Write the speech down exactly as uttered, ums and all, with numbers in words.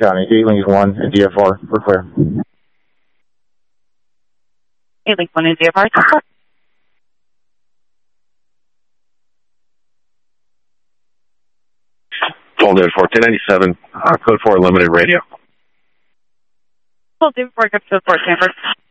Got me. eight Lincoln one and D F R. We're clear. eight Lincoln one and D F R. Full David four, ten ninety-seven, uh, code four, limited radio. Full David four, code four, Stanford.